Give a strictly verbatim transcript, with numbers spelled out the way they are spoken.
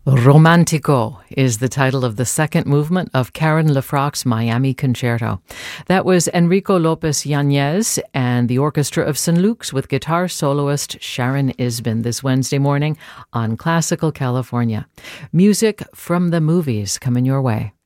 Romantico is the title of the second movement of Karen Lefroc's Miami Concerto. That was Enrico Lopez Yanez and the Orchestra of Saint Luke's with guitar soloist Sharon Isbin this Wednesday morning on Classical California. Music from the movies coming your way.